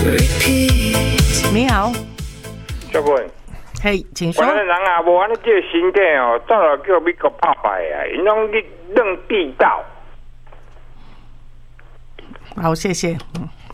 你好， 小quân， 嘿，请说。 台湾人啊，无安尼这个身体哦，早就叫美国拍败啊，因拢去扔地道。 好，谢谢。